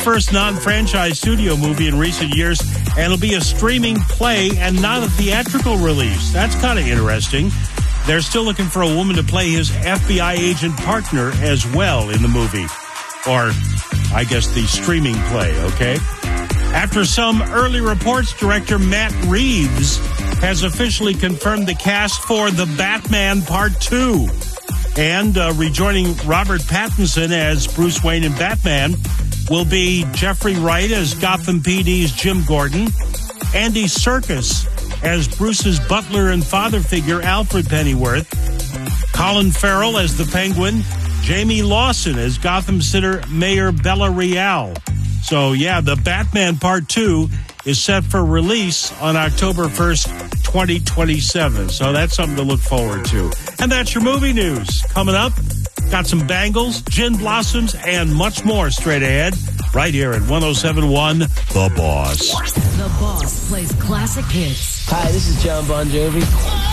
first non-franchise studio movie in recent years, and it'll be a streaming play and not a theatrical release. That's kind of interesting. They're still looking for a woman to play his FBI agent partner as well in the movie. Or, I guess, the streaming play, okay? After some early reports, director Matt Reeves has officially confirmed the cast for The Batman Part 2. And rejoining Robert Pattinson as Bruce Wayne in Batman will be Jeffrey Wright as Gotham PD's Jim Gordon, Andy Serkis as Bruce's butler and father figure Alfred Pennyworth, Colin Farrell as the Penguin, Jamie Lawson as Gotham sitter Mayor Bella Real. So, yeah, The Batman Part 2 is set for release on October 1st, 2027. So that's something to look forward to. And that's your movie news. Coming up, got some bangles, gin blossoms, and much more straight ahead right here at 107.1 The Boss. The Boss plays classic hits. Hi, this is John Bon Jovi.